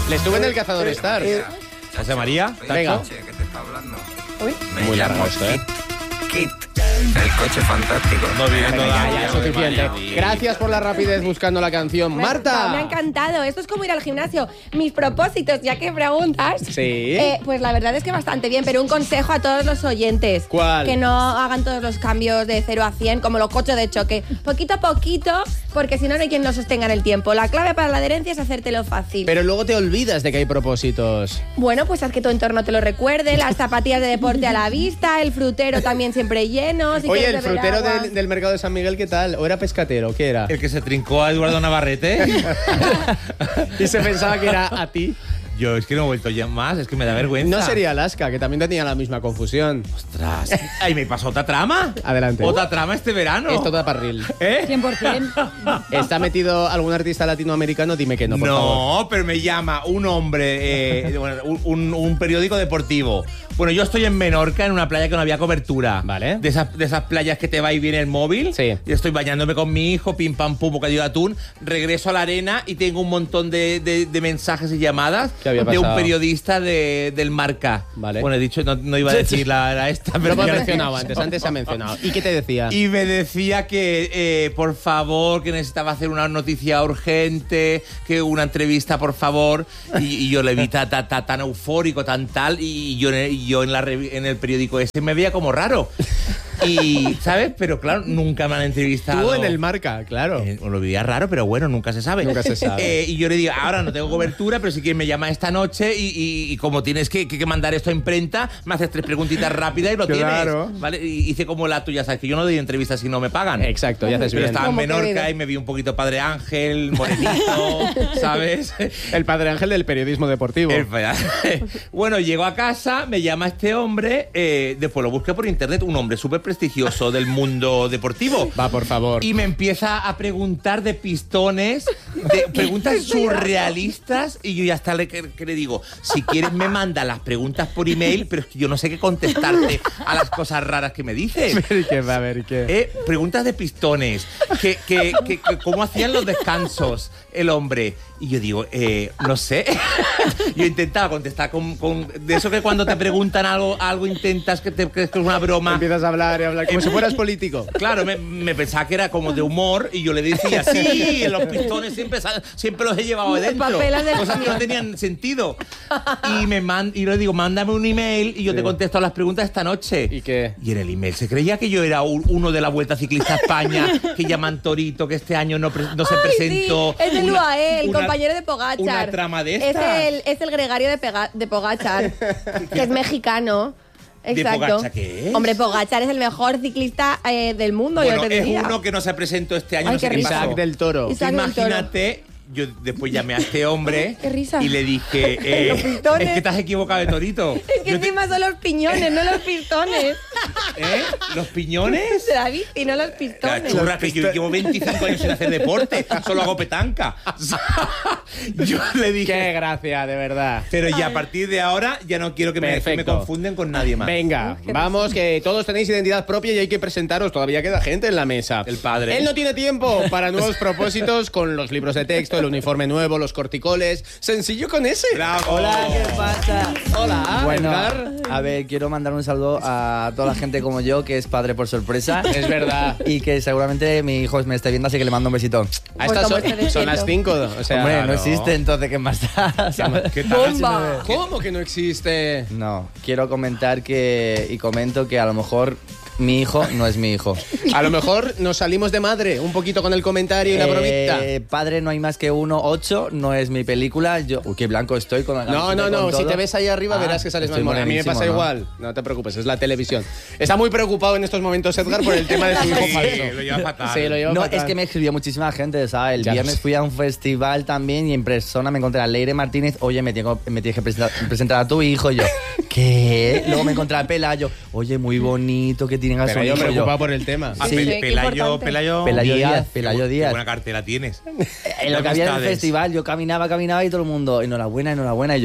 Le estuve en el Cazador Star. José María, venga. ¿Qué te está hablando? Uy. Muy largo esto, Kit. El coche fantástico. No viene Venga, todavía. ya, suficiente. Gracias por la rapidez buscando la canción. ¡Marta! Me ha encantado. Esto es como ir al gimnasio. Mis propósitos, ya que preguntas. Sí. Pues la verdad es que bastante bien, pero un consejo a todos los oyentes. ¿Cuál? Que no hagan todos los cambios de 0 a 100 como los coches de choque. Poquito a poquito, porque si no, no hay quien lo sostenga en el tiempo. La clave para la adherencia es hacértelo fácil. Pero luego te olvidas de que hay propósitos. Bueno, pues haz que tu entorno te lo recuerde, las zapatillas de deporte a la vista, el frutero también siempre lleno. Si Oye, quieres el beber frutero agua. del mercado de San Miguel, ¿qué tal? ¿O era pescatero? ¿Qué era? El que se trincó a Eduardo Navarrete. Y se pensaba que era a ti. Yo es que no he vuelto ya más, es que me da vergüenza. No sería Alaska, que también tenía la misma confusión. Ostras. Ay, me pasó otra trama. Adelante. Otra trama este verano. Esto da parril. ¿Eh? 100%. ¿Está metido algún artista latinoamericano? Dime que no, por favor. No, pero me llama un hombre, bueno, un periódico deportivo. Bueno, yo estoy en Menorca, en una playa que no había cobertura. Vale. De esas playas que te va y viene el móvil. Sí. Y estoy bañándome con mi hijo, pim pam pum, bocadillo de atún. Regreso a la arena y tengo un montón de mensajes y llamadas ¿Qué había de un pasado? periodista del Marca. Vale. Bueno, he dicho, no iba a decir la esta, Pero me ha ya- mencionado antes se ha mencionado. ¿Y qué te decía? Y me decía que, por favor, que necesitaba hacer una noticia urgente, que una entrevista, por favor. Y yo le vi tan eufórico, tan tal, y yo en el periódico ese me veía como raro. Y, ¿sabes? Pero claro, nunca me han entrevistado. Tú en el Marca, claro. Lo veía raro, pero bueno, nunca se sabe. Nunca se sabe. Y yo le digo, ahora no tengo cobertura, pero si quieres me llama esta noche y como tienes que mandar esto a imprenta, me haces 3 preguntitas rápidas y lo Claro. tienes. ¿Vale? Y hice como la tuya, ¿sabes? Que yo no doy entrevistas si no me pagan. Exacto, ya haces Pero bien. estaba en Como Menorca querido. y me vi un poquito Padre Ángel, morenito, ¿sabes? El padre Ángel del periodismo deportivo. Bueno, llego a casa, me llama este hombre, después lo busqué por internet, un hombre súper prestigioso del mundo deportivo. Va, por favor. Y me empieza a preguntar de pistones, de preguntas surrealistas, y yo ya hasta que le digo, si quieres me manda las preguntas por email, pero es que yo no sé qué contestarte a las cosas raras que me dices. A ver, ¿qué? Preguntas de pistones, que cómo hacían los descansos el hombre. Y yo digo, no sé. Yo intentaba contestar con de eso que cuando te preguntan algo intentas que crees que es una broma. Empiezas a hablar y hablar como si fueras político. Claro, me pensaba que era como de humor y yo le decía, sí, los pistones siempre los he llevado adentro. papeles del Cosas que no tenían sentido. Y le digo, mándame un email y yo te contesto a las preguntas esta noche. ¿Y qué? Y en el email se creía que yo era uno de la Vuelta Ciclista a España, que llaman Torito, que este año no se Ay, presentó. sí, es el UAE, el una- compañero de Pogachar. Una trama de esta. Es el gregario de Pogachar, que es mexicano. Exacto. Pogačar qué es? Hombre, Pogachar es el mejor ciclista del mundo, Bueno, yo te es diría. uno que no se presentó este año, Ay, no sé qué qué risa. pasó. Isaac del Toro. Isaac del Toro. Imagínate, yo después llamé a este hombre Qué risa. y le dije, Los pistones. es que te has equivocado de Torito. Es que Yo te- encima son los piñones, no los pistones. ¿Los piñones? De la bici, no los La pistones. churra, que yo llevo 25 años sin hacer deporte, solo hago petanca. Yo le dije, Qué gracia, de verdad. pero ya a partir de ahora ya no quiero que me Perfecto. confunden con nadie más. Venga, vamos, que todos tenéis identidad propia y hay que presentaros. Todavía queda gente en la mesa. El padre. Él no tiene tiempo para nuevos propósitos con los libros de texto, el uniforme nuevo, los corticoles. Sencillo con ese. Bravo. Hola, ¿qué pasa? Hola, Bueno, Edgar. a ver, quiero mandar un saludo a toda la gente como yo, que es padre por sorpresa. Es verdad. Y que seguramente mi hijo me esté viendo, así que le mando un besito. A Pues estas como este son las 5. O sea, Hombre, no existe, entonces, ¿qué más da? ¿Sabes? ¿Qué tal? ¡Bomba! ¿Cómo que no existe? No, quiero comentar y comento que a lo mejor mi hijo no es mi hijo. A lo mejor nos salimos de madre un poquito con el comentario y la bromita. Padre no hay más que uno, 8, no es mi película. Uy, qué blanco estoy con la No, camiseta no, y no. con Si todo. te ves ahí arriba, Ah, verás que sales más estoy moreno. A mí me pasa morenísimo, ¿no? igual. No te preocupes, es la televisión. Está muy preocupado en estos momentos, Edgar, por el tema de su hijo Sí, falso. lo lleva fatal. Sí, lo lleva No, fatal. es que me escribió muchísima gente, ¿sabes? El Ya lo viernes sé. fui a un festival también y en persona me encontré a Leire Martínez. Oye, me tienes que presentar a tu hijo. Y yo, ¿qué? Luego me encontré a Pelayo. Oye, muy bonito que tienen a su Pero yo hijo. preocupado por el tema. Ah, Sí. Qué Pelayo importante. Pelayo Qué Díaz. buena cartera tienes. En lo que había en el Amistades. festival, yo caminaba y todo el mundo, enhorabuena. Y yo,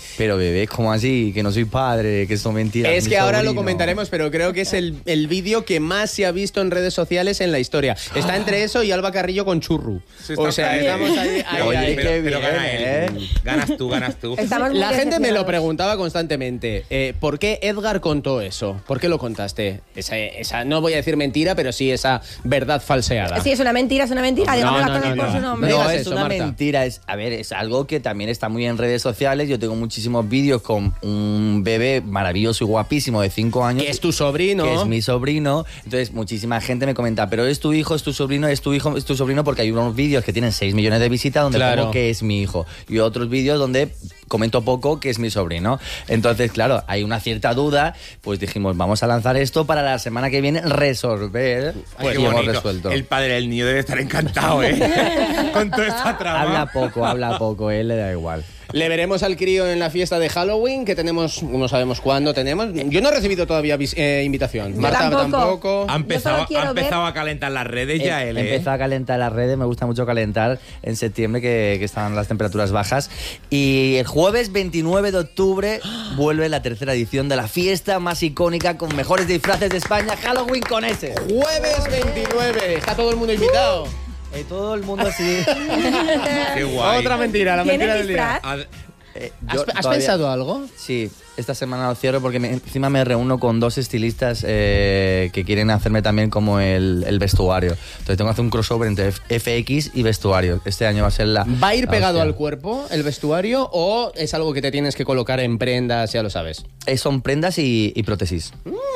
Pero bebés, ¿cómo así? Que no soy padre, que son mentiras. Es mi que ahora lo sobrino. comentaremos, pero creo que es el vídeo que más se ha visto en redes sociales en la historia. Está entre eso y Alba Carrillo con Churru. O sea, estamos ahí. Oye, qué pero bien, gana él. Ganas tú. Estamos muy La gente me lo decepcionados. preguntaba constantemente. ¿Por qué Edgar contó eso? ¿Por qué lo contaste? Esa, no voy a decir mentira, pero sí esa verdad falseada. Sí, es una mentira, digamos las cosas por su nombre. No No, digas es eso, una Marta. mentira. Es algo que también está muy en redes sociales. Yo tengo muchísimos vídeos con un bebé maravilloso y guapísimo de 5 años. Que es tu sobrino. Que es mi sobrino. Entonces, muchísima gente me comenta, pero es tu hijo, es tu sobrino, es tu hijo, es tu sobrino, porque hay unos vídeos que tienen 6 millones de visitas donde Claro. pongo que es mi hijo. Y otros vídeos donde comento poco que es mi sobrino. Entonces, claro, hay una cierta duda. Pues dijimos, vamos a lanzar esto para la semana que viene resolver. Pues y qué hemos bonito. resuelto. El padre del niño debe estar encantado, Con toda esta trama. Habla poco, él le da igual. Le veremos al crío en la fiesta de Halloween, que tenemos, no sabemos cuándo tenemos. Yo no he recibido todavía invitación. Yo Marta tampoco. Ha empezado, Yo solo quiero a calentar las redes ya él, Empezó a calentar las redes, me gusta mucho calentar en septiembre que están las temperaturas bajas. Y el jueves 29 de octubre vuelve la tercera edición de la fiesta más icónica con mejores disfraces de España, Halloween con S. Jueves 29. Está todo el mundo invitado. Todo el mundo así. Qué guay. Otra mentira, la mentira ¿Tienes del día. disfraz? ¿Has pensado algo? Sí, esta semana lo cierro porque encima me reúno con 2 estilistas que quieren hacerme también como el vestuario. Entonces tengo que hacer un crossover entre FX y vestuario. Este año va a ser la... ¿Va a ir la pegado hostia. al cuerpo el vestuario o es algo que te tienes que colocar en prendas, ya lo sabes? Son prendas y prótesis.